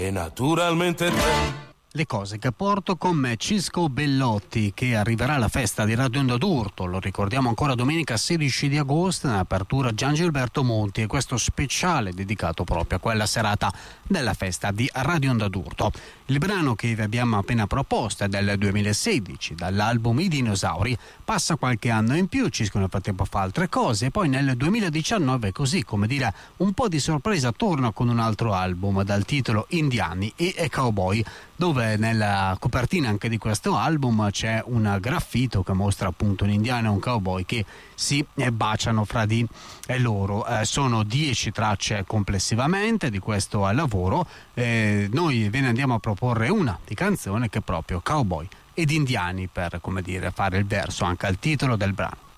E naturalmente te. Le cose che porto con me: Cisco Bellotti, che arriverà alla festa di Radio Onda d'Urto, lo ricordiamo ancora, domenica 16 di agosto, in apertura Gian Gilberto Monti, e questo speciale dedicato proprio a quella serata della festa di Radio Onda d'Urto. Il brano che vi abbiamo appena proposto è del 2016, dall'album I Dinosauri. Passa qualche anno in più, Cisco nel frattempo fa altre cose, e poi nel 2019, così come dire un po' di sorpresa, torna con un altro album dal titolo Indiani e Cowboy, dove nella copertina anche di questo album c'è un graffito che mostra appunto un indiano e un cowboy che si baciano fra di loro. Sono 10 tracce complessivamente di questo lavoro. Noi ve ne andiamo a proporre una di canzone che è proprio Cowboy ed Indiani, per, come dire, fare il verso anche al titolo del brano.